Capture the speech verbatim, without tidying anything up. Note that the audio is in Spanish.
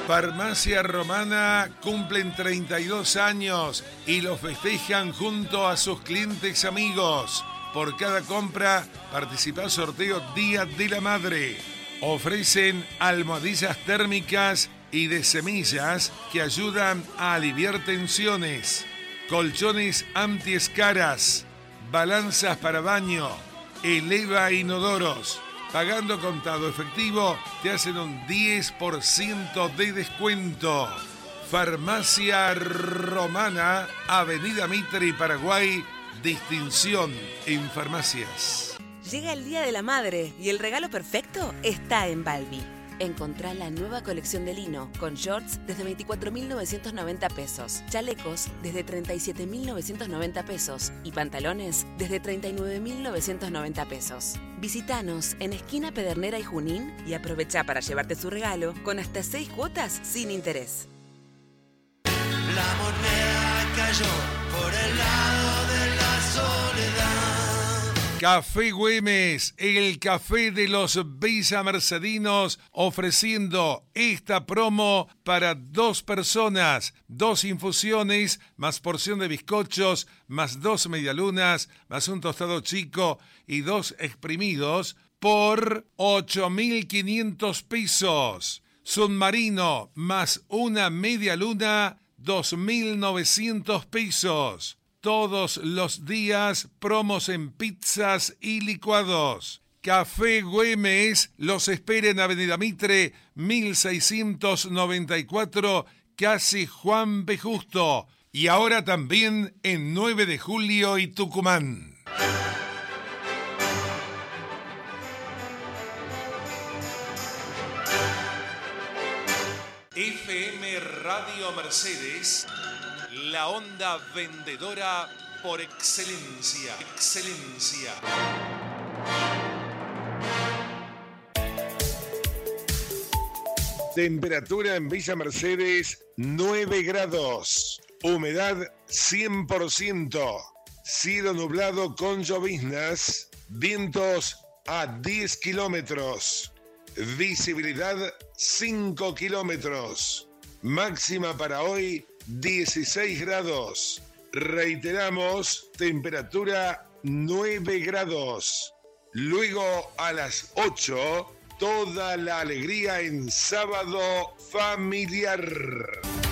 Farmacia Romana cumplen treinta y dos años y lo festejan junto a sus clientes amigos. Por cada compra participa sorteo Día de la Madre. Ofrecen almohadillas térmicas y de semillas que ayudan a aliviar tensiones, colchones antiescaras, balanzas para baño, eleva inodoros. Pagando contado efectivo te hacen un diez por ciento de descuento. Farmacia Romana, Avenida Mitre y Paraguay, distinción en farmacias. Llega el Día de la Madre y el regalo perfecto está en Balbi. Encontrá la nueva colección de lino con shorts desde veinticuatro mil novecientos noventa pesos, chalecos desde treinta y siete mil novecientos noventa pesos y pantalones desde treinta y nueve mil novecientos noventa pesos. Visítanos en esquina Pedernera y Junín y aprovechá para llevarte su regalo con hasta seis cuotas sin interés. La moneda cayó por el lado de la soledad. Café Güemes, el café de los villamercedinos, ofreciendo esta promo para dos personas, dos infusiones, más porción de bizcochos, más dos medialunas, más un tostado chico y dos exprimidos por ocho mil quinientos pesos. Submarino más una medialuna, dos mil novecientos pesos. Todos los días, promos en pizzas y licuados. Café Güemes los espera en Avenida Mitre, mil seiscientos noventa y cuatro, casi Juan B. Justo. Y ahora también en nueve de julio y Tucumán. F M Radio Mercedes, la onda vendedora por excelencia. Excelencia. Temperatura en Villa Mercedes, nueve grados. Humedad, cien por ciento. Cielo nublado con lloviznas. Vientos a diez kilómetros. Visibilidad, cinco kilómetros. Máxima para hoy, dieciséis grados. Reiteramos, temperatura nueve grados. Luego a las ocho, toda la alegría en Sábado Familiar.